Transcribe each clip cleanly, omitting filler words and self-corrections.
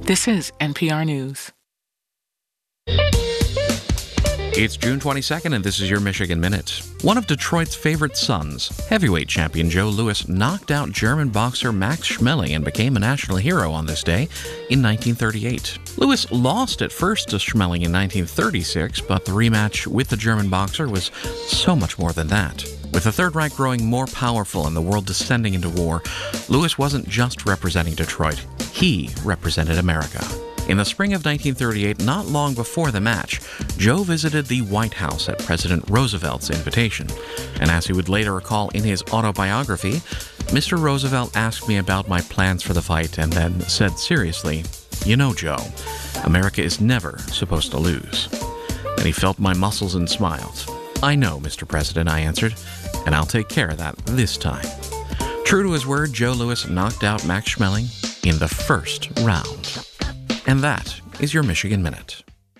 This is NPR News. It's June 22nd, and this is your Michigan Minute. One of Detroit's favorite sons, heavyweight champion Joe Louis, knocked out German boxer Max Schmeling and became a national hero on this day in 1938. Louis lost at first to Schmeling in 1936, but the rematch with the German boxer was so much more than that. With the Third Reich growing more powerful and the world descending into war, Louis wasn't just representing Detroit, he represented America. In the spring of 1938, not long before the match, Joe visited the White House at President Roosevelt's invitation. And as he would later recall in his autobiography, Mr. Roosevelt asked me about my plans for the fight and then said seriously, "You know, Joe, America is never supposed to lose." And he felt my muscles and smiled. "I know, Mr. President," I answered, "and I'll take care of that this time." True to his word, Joe Louis knocked out Max Schmeling in the first round. And that is your Michigan Minute.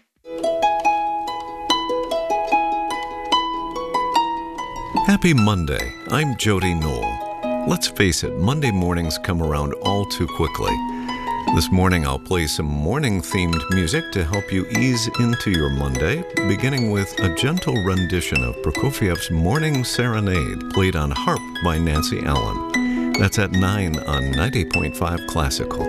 Happy Monday. I'm Jody Knoll. Let's face it, Monday mornings come around all too quickly. This morning I'll play some morning-themed music to help you ease into your Monday, beginning with a gentle rendition of Prokofiev's Morning Serenade, played on harp by Nancy Allen. That's at 9 on 90.5 Classical.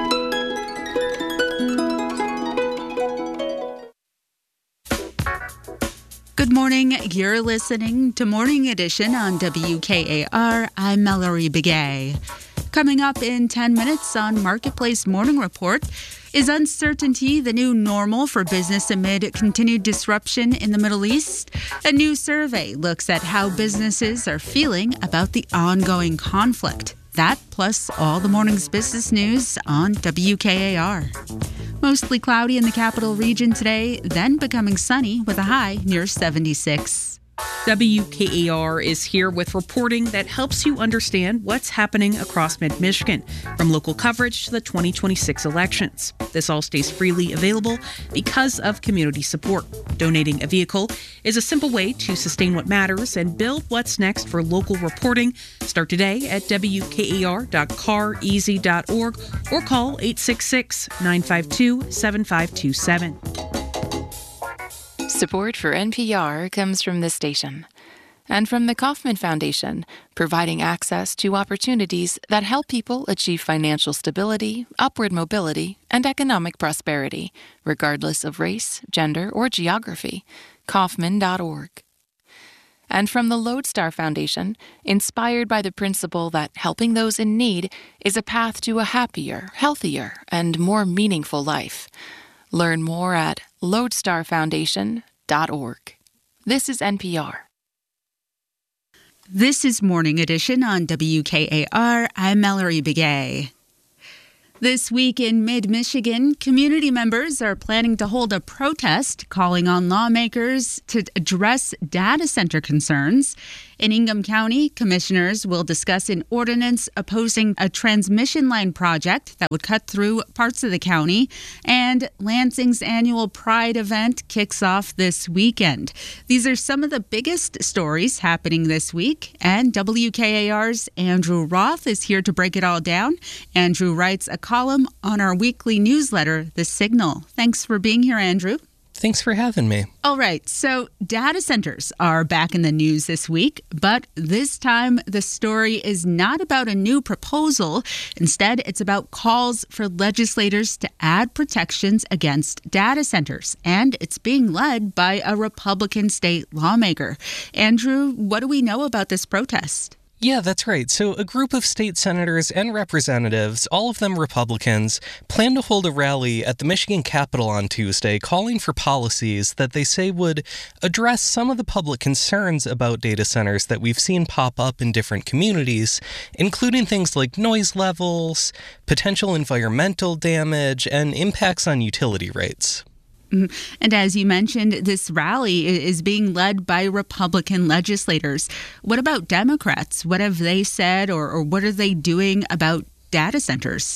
Good morning. You're listening to Morning Edition on WKAR. I'm Mallory Begay. Coming up in 10 minutes on Marketplace Morning Report, is uncertainty the new normal for business amid continued disruption in the Middle East? A new survey looks at how businesses are feeling about the ongoing conflict. That plus all the morning's business news on WKAR. Mostly cloudy in the capital region today, then becoming sunny with a high near 76. WKAR is here with reporting that helps you understand what's happening across mid-Michigan, from local coverage to the 2026 elections. This all stays freely available because of community support. Donating a vehicle is a simple way to sustain what matters and build what's next for local reporting. Start today at wkar.careasy.org or call 866-952-7527. Support for NPR comes from this station and from the Kauffman Foundation, providing access to opportunities that help people achieve financial stability, upward mobility, and economic prosperity, regardless of race, gender, or geography. Kauffman.org. And from the Lodestar Foundation, inspired by the principle that helping those in need is a path to a happier, healthier, and more meaningful life. Learn more at lodestarfoundation.org. This is NPR. This is Morning Edition on WKAR. I'm Mallory Begay. This week in mid-Michigan, community members are planning to hold a protest calling on lawmakers to address data center concerns. In Ingham County, commissioners will discuss an ordinance opposing a transmission line project that would cut through parts of the county. And Lansing's annual Pride event kicks off this weekend. These are some of the biggest stories happening this week. And WKAR's Andrew Roth is here to break it all down. Andrew writes a column on our weekly newsletter, The Signal. Thanks for being here, Andrew. Thanks for having me. All right, so data centers are back in the news this week, but this time the story is not about a new proposal. Instead, it's about calls for legislators to add protections against data centers, and it's being led by a Republican state lawmaker. Andrew, what do we know about this protest? Yeah, that's right. So a group of state senators and representatives, all of them Republicans, plan to hold a rally at the Michigan Capitol on Tuesday calling for policies that they say would address some of the public concerns about data centers that we've seen pop up in different communities, including things like noise levels, potential environmental damage, and impacts on utility rates. And as you mentioned, this rally is being led by Republican legislators. What about Democrats? What have they said or what are they doing about data centers?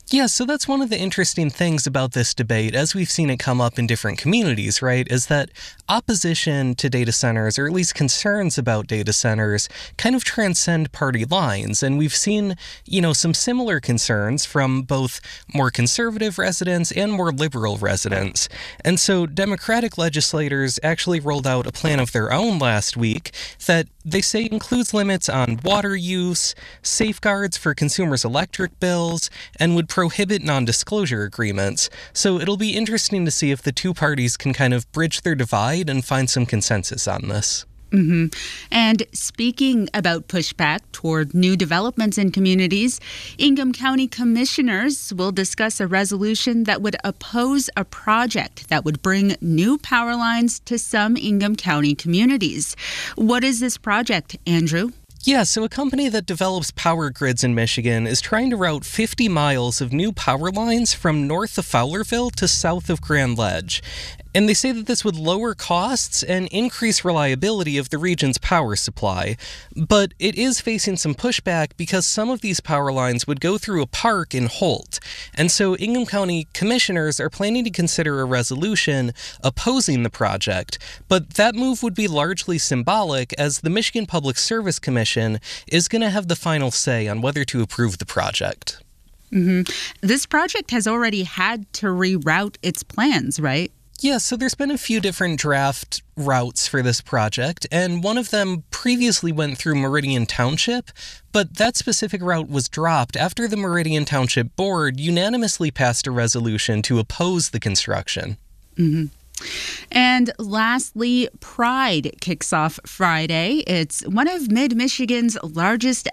Yeah, so that's one of the interesting things about this debate, as we've seen it come up in different communities, right, is that opposition to data centers, or at least concerns about data centers, kind of transcend party lines. And we've seen, some similar concerns from both more conservative residents and more liberal residents. And so Democratic legislators actually rolled out a plan of their own last week that they say includes limits on water use, safeguards for consumers' electric bills, and would prohibit non-disclosure agreements. So it'll be interesting to see if the two parties can kind of bridge their divide and find some consensus on this. Mm-hmm. And speaking about pushback toward new developments in communities, Ingham County commissioners will discuss a resolution that would oppose a project that would bring new power lines to some Ingham County communities. What is this project, Andrew? Yeah, so a company that develops power grids in Michigan is trying to route 50 miles of new power lines from north of Fowlerville to south of Grand Ledge. And they say that this would lower costs and increase reliability of the region's power supply. But it is facing some pushback because some of these power lines would go through a park in Holt. And so Ingham County commissioners are planning to consider a resolution opposing the project. But that move would be largely symbolic, as the Michigan Public Service Commission is going to have the final say on whether to approve the project. Mm-hmm. This project has already had to reroute its plans, right? Yeah, so there's been a few different draft routes for this project, and one of them previously went through Meridian Township, but that specific route was dropped after the Meridian Township Board unanimously passed a resolution to oppose the construction. Mm-hmm. And lastly, Pride kicks off Friday. It's one of Mid-Michigan's largest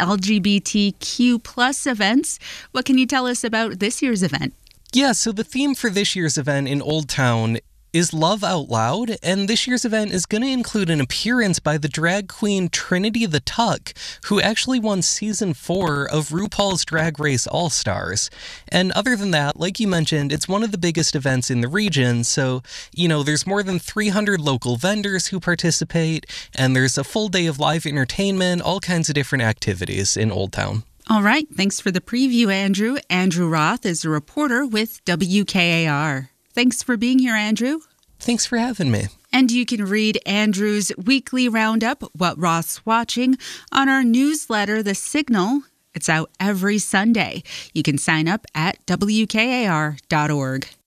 LGBTQ plus events. What can you tell us about this year's event? Yeah, so the theme for this year's event in Old Town is Love Out Loud, and this year's event is going to include an appearance by the drag queen Trinity the Tuck, who actually won Season 4 of RuPaul's Drag Race All-Stars. And other than that, like you mentioned, it's one of the biggest events in the region, so, there's more than 300 local vendors who participate, and there's a full day of live entertainment, all kinds of different activities in Old Town. All right, thanks for the preview, Andrew. Andrew Roth is a reporter with WKAR. Thanks for being here, Andrew. Thanks for having me. And you can read Andrew's weekly roundup, What Roth's Watching, on our newsletter, The Signal. It's out every Sunday. You can sign up at WKAR.org.